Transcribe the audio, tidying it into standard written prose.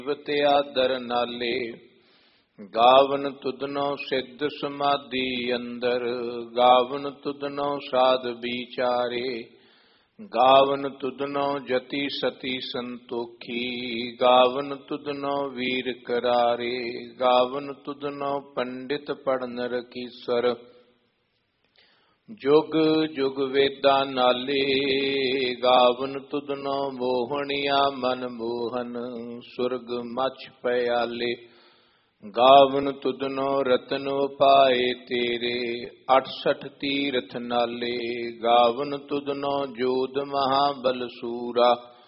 ਤੇ ਆਦਰ ਨਾਲੇ। ਗਾਵਨ ਤੁਧਨੋ ਸਿੱਧ ਸਮਾਧੀ ਅੰਦਰ, ਗਾਵਨ ਤੁਧਨੋ ਸਾਧ ਵਿਚਾਰੇ। ਗਾਵਨ ਤੁਧਨੋ ਜਤੀ ਸਤੀ ਸੰਤੋਖੀ, ਗਾਵਨ ਤੁਧਨੋ ਵੀਰ ਕਰਾਰੇ। ਗਾਵਨ ਤੁਧਨੋ ਪੰਡਿਤ ਪੜਨ ਰਖੀਸਰ, ਜੁਗ ਜੁਗ ਵੇਦਾਂ ਨਾਲੇ। ਗਾਵਨ ਤੁਧਨੋ ਮੋਹਣਿਆ ਮਨ ਮੋਹਨ, ਸੁਰਗ ਮਛ ਪਿਆਲੇ। ਗਾਵਨ ਤੁਧਨੋ ਰਤਨ ਉਪਾਏ ਤੇਰੇ, 68 ਤੀਰਥ ਨਾਲੇ। ਗਾਵਨ ਤੁਧਨੋ ਜੋਧ ਮਹਾਬਲ ਸੂਰਾ,